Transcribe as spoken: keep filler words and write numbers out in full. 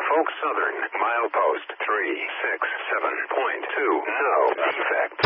Norfolk Southern, milepost three six seven point two, no defect.